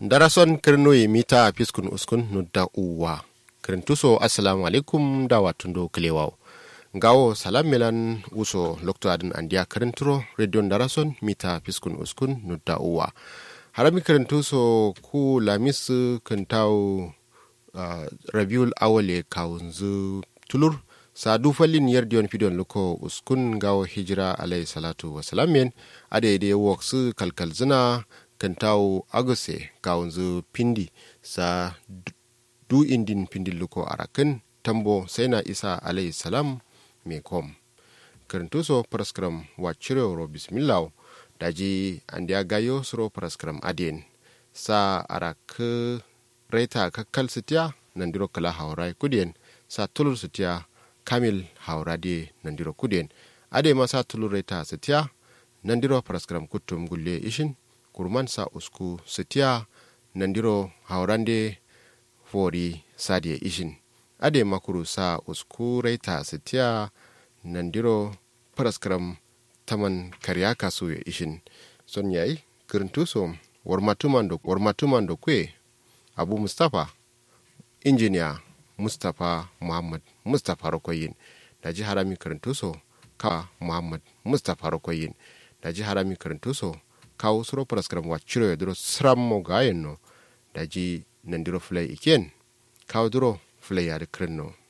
Darason kirnoyi mita fiskun uskun nudda uwa. Kirintuso assalamu alaikum da watundo kilewaw. Gawo salam milan uso lokto adin andia kirinturo radio darason mita fiskun uskun nudda uwa. Harami kirintuso ku lamis kintaw rabiul awale kawunzu tulur sadu fallin yardiyon fidon luko uskun gawo hijira alayhi salatu wasalamin ade woksu kalkalzina kantawo agose kawunzu pindi sa du indin pindi luko arakin tambo saina isa alayhi salam mekom kirintuso praskram wachiro ro bismillah daji andia gayo suro praskram adin sa arak reta kakkal sitiya nandiro kala haurai kudien sa tulur sitiya kamil haurade nandiro kudien ade masa tulur reta sitiya nandiro praskram kutum gulle ishin kurman sa usku sitiya nandiro haurande fori sadie ishin ade makuru sa usku reta sitiya nandiro praskram taman karya kasu ya ishin son yayi kirintuso warmatumando kwe abu mustapha injiniya mustapha muhammad mustapha rokoyin daji harami kirintuso ka muhammad mustapha rokoyin daji harami kirintuso kawo suro praskram wachiro ya duro srammo gayenno daji nandiro flay iken kawo duro flay ya de kirinno